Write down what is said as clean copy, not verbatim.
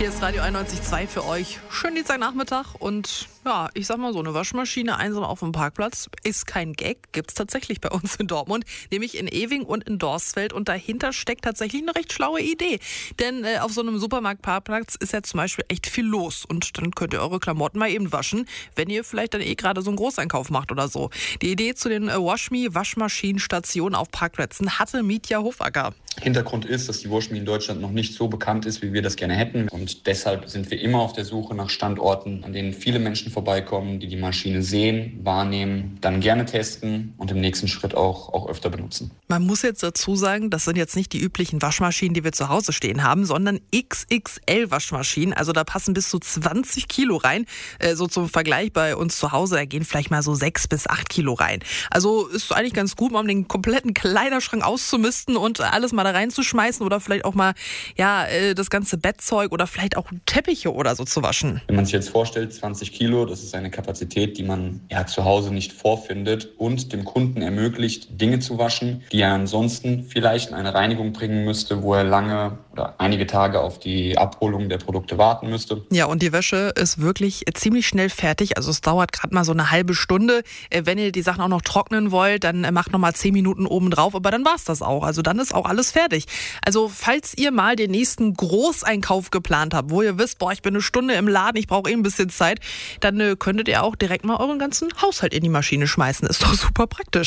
Hier ist Radio 91.2 für euch. Schönen Dienstagnachmittag und ja, ich sag mal so, eine Waschmaschine einsam auf dem Parkplatz ist kein Gag, gibt's tatsächlich bei uns in Dortmund, nämlich in Ewing und in Dorsfeld und dahinter steckt tatsächlich eine recht schlaue Idee, denn auf so einem Supermarktparkplatz ist ja zum Beispiel echt viel los und dann könnt ihr eure Klamotten mal eben waschen, wenn ihr vielleicht dann gerade so einen Großeinkauf macht oder so. Die Idee zu den Waschmi-Waschmaschinenstationen auf Parkplätzen hatte Mietja Hofacker. Hintergrund ist, dass die Waschmi in Deutschland noch nicht so bekannt ist, wie wir das gerne hätten. Und deshalb sind wir immer auf der Suche nach Standorten, an denen viele Menschen vorbeikommen, die die Maschine sehen, wahrnehmen, dann gerne testen und im nächsten Schritt auch öfter benutzen. Man muss jetzt dazu sagen, das sind jetzt nicht die üblichen Waschmaschinen, die wir zu Hause stehen haben, sondern XXL-Waschmaschinen. Also da passen bis zu 20 Kilo rein. So zum Vergleich bei uns zu Hause, da gehen vielleicht mal so 6 bis 8 Kilo rein. Also ist eigentlich ganz gut, mal um den kompletten Kleiderschrank auszumisten und alles mal da reinzuschmeißen oder vielleicht auch mal das ganze Bettzeug oder vielleicht auch Teppiche oder so zu waschen. Wenn man sich jetzt vorstellt, 20 Kilo, das ist eine Kapazität, die man zu Hause nicht vorfindet und dem Kunden ermöglicht, Dinge zu waschen, die er ansonsten vielleicht in eine Reinigung bringen müsste, wo er lange oder einige Tage auf die Abholung der Produkte warten müsste. Ja, und die Wäsche ist wirklich ziemlich schnell fertig. Also es dauert gerade mal so eine halbe Stunde. Wenn ihr die Sachen auch noch trocknen wollt, dann macht noch mal 10 Minuten oben drauf, aber dann war's das auch. Also dann ist auch alles fertig. Also falls ihr mal den nächsten Großeinkauf geplant habt, wo ihr wisst, ich bin eine Stunde im Laden, ich brauche ein bisschen Zeit, dann könntet ihr auch direkt mal euren ganzen Haushalt in die Maschine schmeißen. Ist doch super praktisch.